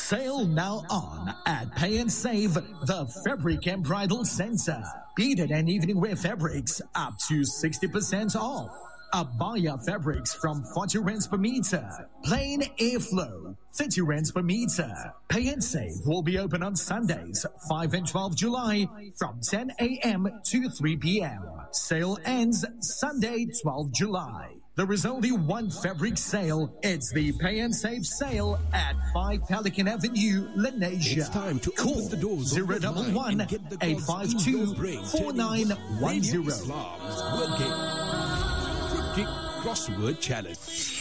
Sale now on at Pay and Save, the Fabric and Bridal Center. Beaded and evening wear fabrics up to 60% off. Abaya fabrics from 40 rands per meter. Plain airflow, 30 rands per meter. Pay and Save will be open on Sundays, 5 and 12 July from 10 a.m. to 3 p.m. Sale ends Sunday, 12 July. There is only one fabric sale. It's the Pay and Save sale at 5 Pelican Avenue, Lenasia. It's time to call open the doors 011 852 4910. Crossword Challenge.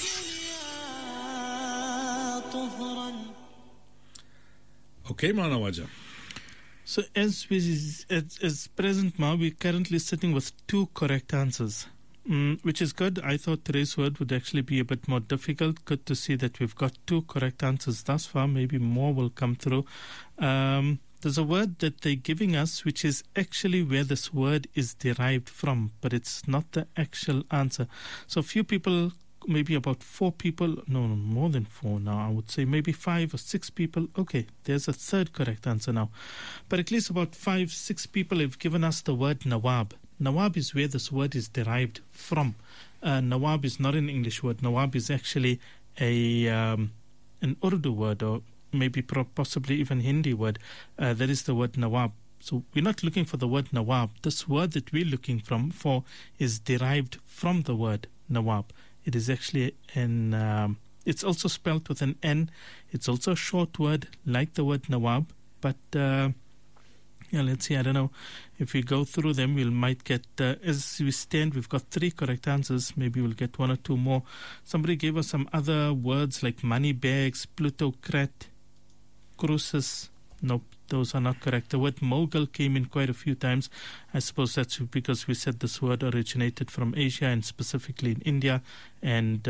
Okay, Manawaja. So as present now, we're currently sitting with 2 correct answers, which is good. I thought today's word would actually be a bit more difficult. Good to see that we've got 2 correct answers thus far. Maybe more will come through. There's a word that they're giving us, which is actually where this word is derived from, but it's not the actual answer. So a few people, maybe about 4 people, no, more than 4 now, I would say maybe 5 or 6 people. Okay, there's a third correct answer now. But at least about 5, 6 people have given us the word Nawab. Nawab is where this word is derived from. Nawab is not an English word. Nawab is actually an Urdu word, or maybe possibly even Hindi word. That is the word Nawab. So we're not looking for the word Nawab. This word that we're looking for is derived from the word Nawab. It is actually it's also spelled with an N. It's also a short word like the word Nawab. But let's see, I don't know. If we go through them, we might get, as we stand, we've got 3 correct answers. Maybe we'll get 1 or 2 more. Somebody gave us some other words like money bags, plutocrat, crucis. Nope, those are not correct. The word mogul came in quite a few times. I suppose that's because we said this word originated from Asia and specifically in India. And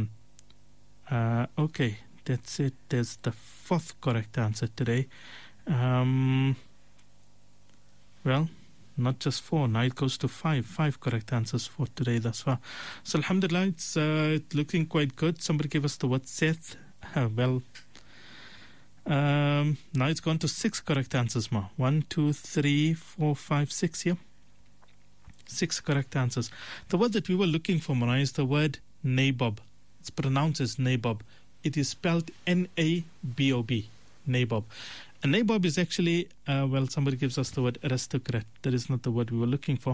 okay, that's it. There's the 4th correct answer today. Well, not just 4. Now it goes to 5. 5 correct answers for today thus far. So alhamdulillah, it's looking quite good. Somebody gave us the word Seth. Now it's gone to 6 correct answers more. 1, 2, 3, 4, 5, 6 here. 6 correct answers. The word that we were looking for, Mara, is the word nabob. It's pronounced as nabob. It is spelled N-A-B-O-B. Nabob. A nabob is actually, somebody gives us the word aristocrat. That is not the word we were looking for.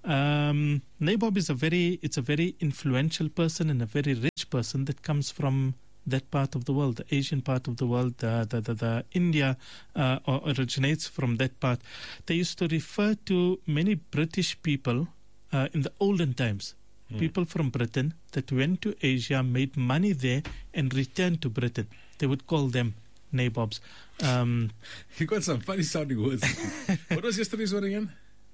Nabob is a very influential person and a very rich person that comes from that part of the world, the Asian part of the world, the India originates from that part. They used to refer to many British people in the olden times. People from Britain that went to Asia, made money there, and returned to Britain. They would call them nabobs. You got some funny sounding words. What was yesterday's word again?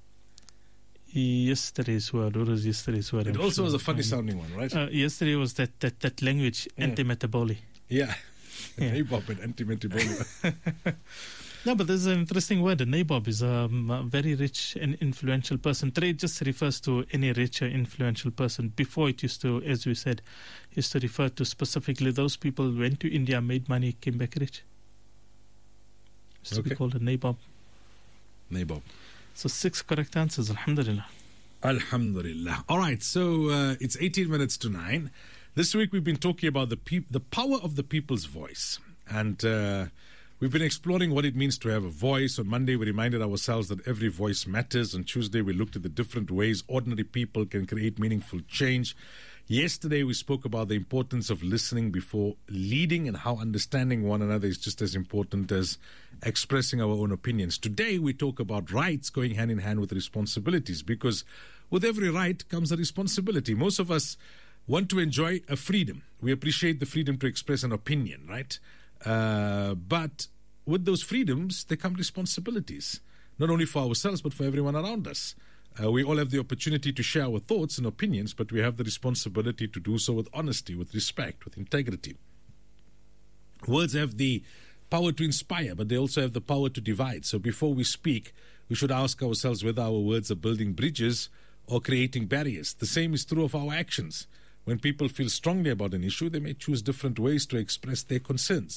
Yesterday's word. What was yesterday's word? It also was a funny sounding one, right? Yesterday was that language, antimetabolic. Yeah. Nabob and antimetabolic. No, but this is an interesting word. A nabob is a very rich and influential person. Today it just refers to any rich or influential person. Before it used to, as we said, used to refer to specifically those people who went to India, made money, came back rich. Used to be called a nabob. Nabob. So 6 correct answers, alhamdulillah. Alhamdulillah. All right, so it's 18 minutes to 9. This week we've been talking about the power of the people's voice. And we've been exploring what it means to have a voice. On Monday, we reminded ourselves that every voice matters. On Tuesday, we looked at the different ways ordinary people can create meaningful change. Yesterday, we spoke about the importance of listening before leading and how understanding one another is just as important as expressing our own opinions. Today, we talk about rights going hand in hand with responsibilities, because with every right comes a responsibility. Most of us want to enjoy a freedom. We appreciate the freedom to express an opinion, right? But with those freedoms, there come responsibilities, not only for ourselves, but for everyone around us. We all have the opportunity to share our thoughts and opinions, but we have the responsibility to do so with honesty, with respect, with integrity. Words have the power to inspire, but they also have the power to divide. So before we speak, we should ask ourselves whether our words are building bridges or creating barriers. The same is true of our actions. When people feel strongly about an issue, they may choose different ways to express their concerns.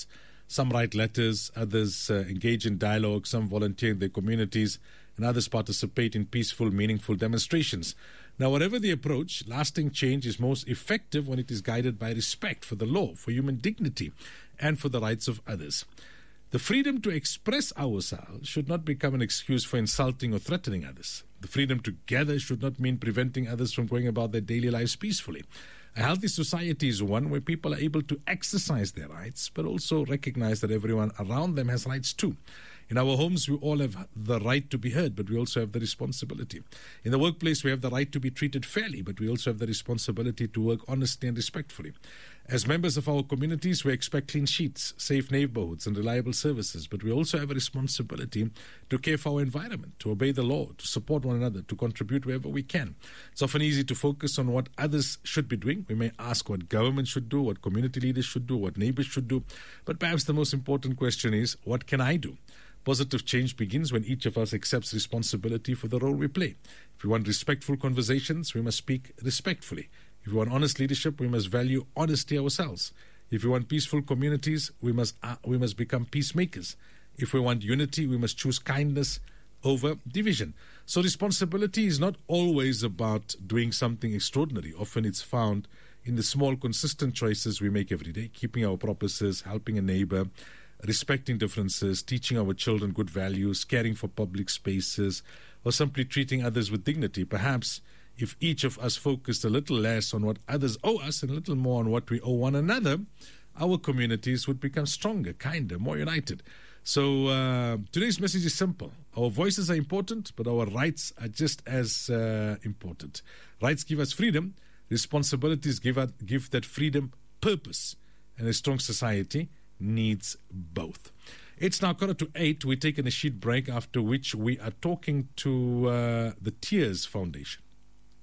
Some write letters, others engage in dialogue, some volunteer in their communities, and others participate in peaceful, meaningful demonstrations. Now, whatever the approach, lasting change is most effective when it is guided by respect for the law, for human dignity, and for the rights of others. The freedom to express ourselves should not become an excuse for insulting or threatening others. The freedom to gather should not mean preventing others from going about their daily lives peacefully. A healthy society is one where people are able to exercise their rights, but also recognize that everyone around them has rights too. In our homes, we all have the right to be heard, but we also have the responsibility. In the workplace, we have the right to be treated fairly, but we also have the responsibility to work honestly and respectfully. As members of our communities, we expect clean sheets, safe neighborhoods, and reliable services, but we also have a responsibility to care for our environment, to obey the law, to support one another, to contribute wherever we can. It's often easy to focus on what others should be doing. We may ask what government should do, what community leaders should do, what neighbors should do, but perhaps the most important question is, what can I do? Positive change begins when each of us accepts responsibility for the role we play. If we want respectful conversations, we must speak respectfully. If we want honest leadership, we must value honesty ourselves. If we want peaceful communities, we must become peacemakers. If we want unity, we must choose kindness over division. So responsibility is not always about doing something extraordinary. Often it's found in the small, consistent choices we make every day, keeping our promises, helping a neighbor, respecting differences, teaching our children good values, caring for public spaces, or simply treating others with dignity. Perhaps if each of us focused a little less on what others owe us and a little more on what we owe one another, our communities would become stronger, kinder, more united. So today's message is simple. Our voices are important, but our rights are just as important. Rights give us freedom. Responsibilities give that freedom purpose. And a strong society needs both. It's now 7:45. We're taking a short break, after which we are talking to the Tears Foundation.